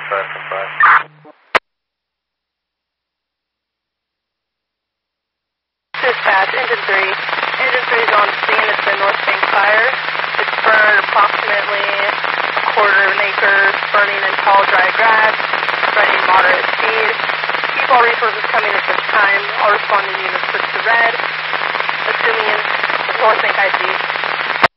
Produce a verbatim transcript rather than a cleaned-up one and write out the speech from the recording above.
five, ten five. Dispatch, Engine three. Engine three is on scene. It's the North Bank fire. It's burned approximately a quarter of an acre, burning in tall, dry grass, spreading moderate speed. Keep all resources coming at this time. All responding units switch to red, assuming North Bank I C.